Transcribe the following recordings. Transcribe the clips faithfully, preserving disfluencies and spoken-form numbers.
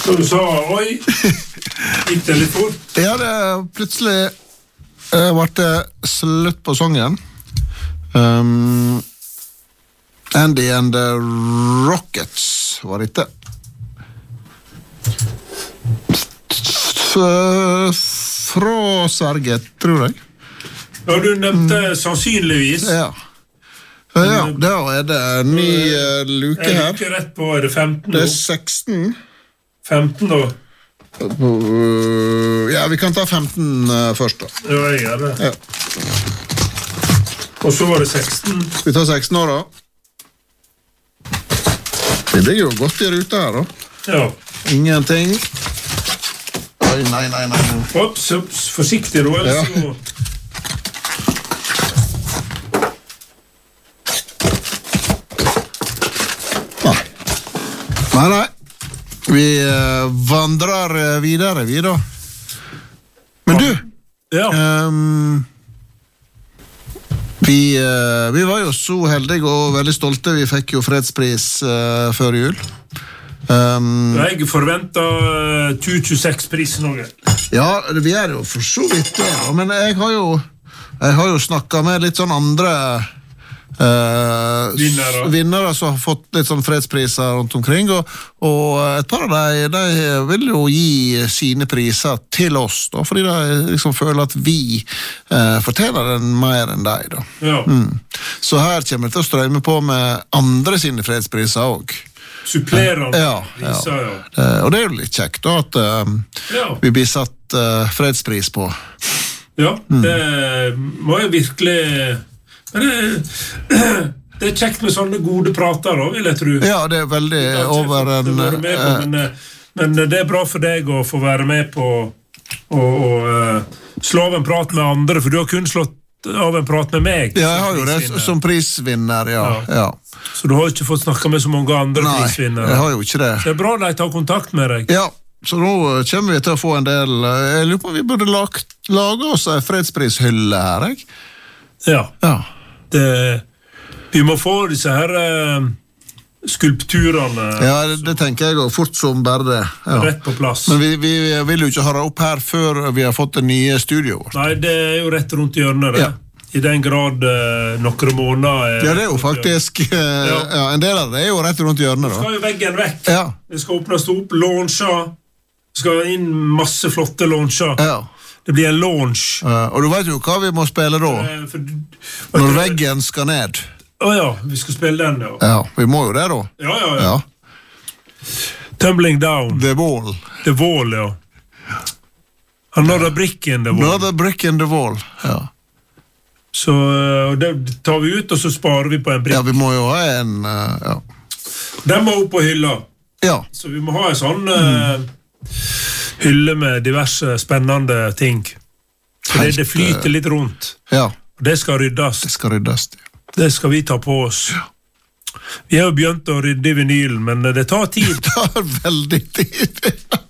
Så du sa, oi, gikk det litt fort? Ja, det plutselig uh, ble det slutt på sangen. Um, Andy and the Rockets var dette. Fra Sverige, tror jeg. Ja, du nevnte mm. sannsynligvis. Ja. Ja, da er det en ny uh, luke her. Er luke rett på, er det femten? Det er seksten. femten da? Uh, ja, vi kan ta femten uh, først da. Ja, jeg gjør det. Ja. Og så var det seksten. Vi tar seksten år da. Det blir jo godt i ruta her da. Ja. Ingenting. Oi, nei, nei, nei. Ops, ops, forsiktig da, ellers så... Ja. Nei. Nei, nei. Vi uh, vandrer videre, vi da. Men du, ja. Um, vi, uh, vi var jo så heldige og veldig stolte. Vi fikk jo fredspris uh, før jul. Um, jeg forventet uh, tjue tjueseks-prisen også. Ja, vi er jo for så vidt det, men jeg har jo, jeg har jo snakket med litt sånn andre uh, vinnere. vinnere som har fått litt sånn fredspriser rundt omkring, og, og et par av dem, de vil jo gi sine priser til oss, da, fordi de liksom føler at vi uh, fortjener den mer enn deg, da. Ja. Mm. Så her kommer det til å strømme på med andre sine fredspriser også. Supplerende ja, priser, ja. ja. Og det er jo litt kjekt da, at uh, ja. vi blir satt uh, fredspris på. Ja, mm. det må jeg virkelig... Men det, det er kjekt med sånne gode prater da, vil jeg tro. Ja, det er veldig over en... På, men, men det er bra for deg å få være med på å uh, slå av en prat med andre, for du har kun slått av en prat med meg. Ja, jeg har jo det som prisvinner, ja. ja. ja. Så du har ikke fått snakke med så mange andre Nei, prisvinnere? Nei, jeg har jo ikke det. Så det er bra de tar kontakt med deg. Ja, så nå kommer vi til å få en del... Jeg lurer på om vi burde lage, lage oss en fredsprishylle her, ikke? Ja. Ja. Det, vi må få disse her uh, skulpturene... Ja, det, det tenker jeg også, fort som bare det. Ja. Rett på plass. Men vi, vi vil jo ikke ha det opp her før vi har fått det nye studioet. Nei, det er jo rett rundt hjørnet, det. Ja. I den grad uh, noen måneder... Ja, det er jo faktisk... Uh, ja. Ja, en del av det er jo rett rundt hjørnet, da. Så skal jo veggen vekk. Ja. Det skal åpnes opp, launcher. Det skal inn masse flotte launcher. Ja. Det blir en launch. Uh, og du vet jo hva vi må spille da. Uh, for, Når det, veggen skal ned. Åja, oh, vi skal spille den, ja. Ja, vi må jo det da. Ja, ja, ja. ja. Tumbling down. The wall. The wall, ja. Another brick in the wall. Another brick in the wall, ja. Så uh, det tar vi ut, og så sparer vi på en brikk. Ja, vi må jo ha en, uh, ja. Den må opp på hylla. Ja. Så vi må ha en sånn uh, hylle med diverse spennende ting. For det, det flyter litt rundt. Ja. Og det skal ryddes. Det skal ryddes, ja. Det skal vi ta på oss. Ja. Vi har jo begynt å rydde i vinylen, men det tar tid. Det tar veldig tid.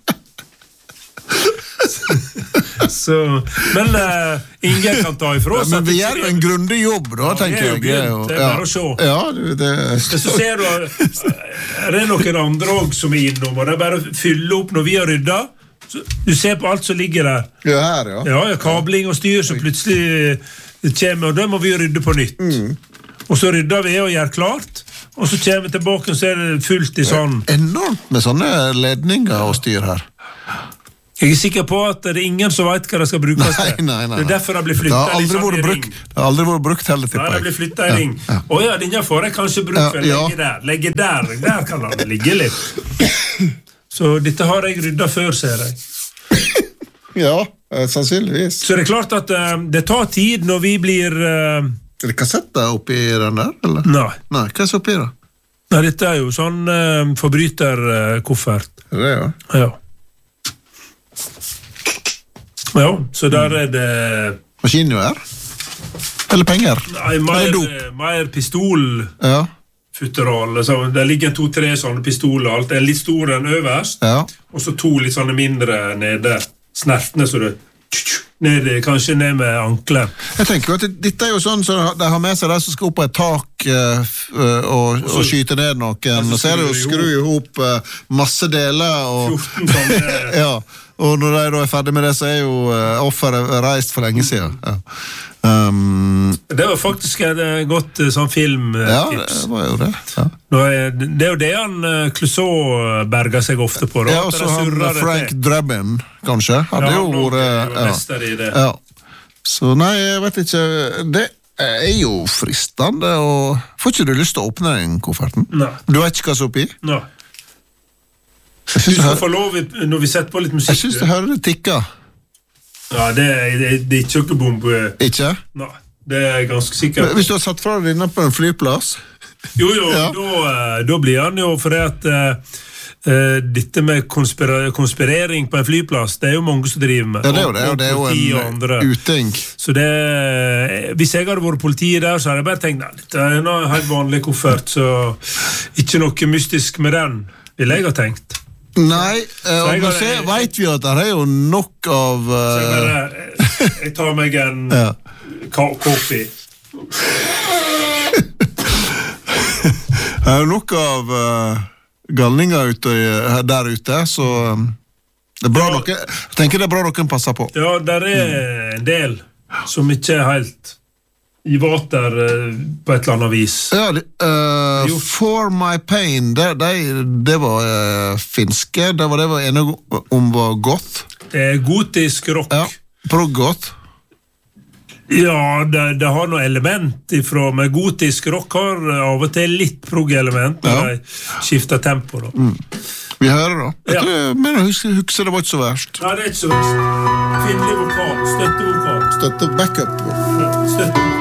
Så, men uh, ingen kan ta ifra oss. Ja, men vi gjør jo en grundig jobb da, ja, tenker jeg. Begynt, det er bare å se. Ja, det... Men så ser du, er det noen andre også som er innom, og det er bare å fylle opp når vi har ryddet. Så, du ser på alt som ligger der. Ja, her, ja. Ja, ja, kabling og styr som plutselig kommer, og det må vi rydde på nytt. Mm. Og så rydder vi og gjør klart, og så kommer vi tilbake, og så er det fullt i sånn. Enormt med sånne ledninger og styr her. Jeg er sikker på at det er ingen som vet hva det skal brukes til. Nei, nei, nei. Det er derfor det blir flyttet litt sånn i ring. Det har aldri vært brukt heller, tipper jeg. Nei, det blir flyttet i ring. Å ja, ja. ja, denne får jeg kanskje brukt for å ja, legge der. Legge der, der kan det ligge litt. Så dette har jeg ryddet før, ser jeg. Ja, sannsynligvis. Så det er klart at uh, det tar tid når vi blir... Uh... Er det kassetter oppi den der, eller? Nei. Nei, hva er så oppi da? Nei, dette er jo sånn uh, forbryterkoffert. Er det, ja? Ja. Ja, så der er det... Maskingevær? Eller penger? Nei, mer, mer pistol. Ja. Futteral. Det ligger to-tre sånne pistoler. Alt er litt store enn øverst. Ja. Og så to litt sånne mindre nede. Snertene, så det... Nede, kanskje ned med anklet. Jeg tenker jo at dette er jo sånn så de har med seg de som skal opp på et tak uh, og, og skyter ned noen, og så er det jo skru ihop uh, masse deler, og, ja, og når de da er ferdig med det, så er jo uh, offeret reist for lenge siden. Ja. Um, det var faktisk et godt sånn filmtips. Ja, det var jo det. Ja. Det er jo det han Clouseau berger seg ofte på. Da, ja, og så han Frank Drebin, kanskje. Hadde ja, jo vært ja. I det. Ja. Så nei, jeg vet ikke. Det er jo fristende, og får ikke du lyst til å åpne den kofferten? Nei. Du vet ikke hva som er oppi? Nei. Du skal få lov når vi setter på litt musikk. Jeg synes det hører det tikker. Ja, det er, det, det er ikke noe bombe. Ikke? Nei, det er jeg ganske sikker. Hvis du har satt fra deg inne på en flyplass? Jo, jo, ja. da, da blir han jo, for det at uh, dette med konspira konspirering på en flyplass, det er jo mange som driver med. Ja, det er jo det, og det er jo en uting. Så det, hvis jeg hadde vært politi der, så hadde jeg bare tenkt, nei, dette er en helt vanlig koffert, så ikke noe mystisk med den, vil jeg ha tenkt. Nei, uh, og nå vet vi at det er jo nok av uh... Så jeg bare, jeg tar meg en ja. Kaffe. Det er jo nok av uh, galninger ute, der ute, så um, det er bra ja. Noen, jeg tenker det er bra noen passer på. Ja, der er en del som ikke er helt i vater uh, på et eller annet vis. Ja, uh, For My Pain, det, det, det var uh, finske, det var det var ene om var goth. Det er gotisk rock. Ja, prog-goth. Ja, det, det har noe element ifra, men gotisk rock har av og til litt prog-element når ja. De skifter tempo. Da. Mm. Vi hører da. Jeg ja. tror, men jeg husker, husker det var ikke så verst. Nei, det er ikke så verst. Kvinnelig vokal, støttevokal. Støtte backup. Ja, støttevokal.